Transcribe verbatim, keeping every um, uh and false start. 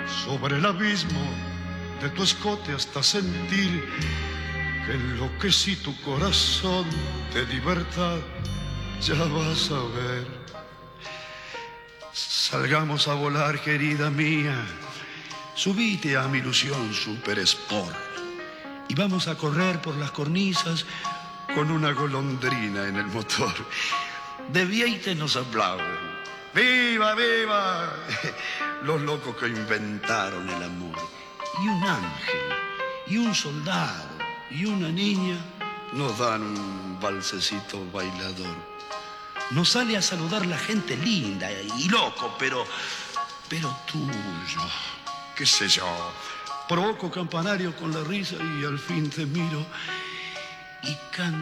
sobre el abismo de tu escote hasta sentir que enloquecí tu corazón de libertad. Ya vas a ver. Salgamos a volar, querida mía. Subite a mi ilusión Super Sport y vamos a correr por las cornisas con una golondrina en el motor. De Vieite nos aplauden. ¡Viva, viva! Los locos que inventaron el amor. Y un ángel, y un soldado, y una niña nos dan un valsecito bailador. Nos sale a saludar la gente linda y loco, pero, pero tuyo. ¿Qué sé yo? Provoco campanario con la risa y al fin te miro y canto.